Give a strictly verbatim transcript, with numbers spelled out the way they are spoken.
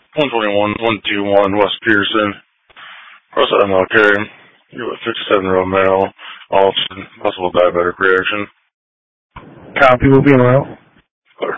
one twenty-one, one twenty-one West Pearson. Cross M L K. You're a fifty-seven-year-old male. All possible diabetic reaction. Copy, will be in route.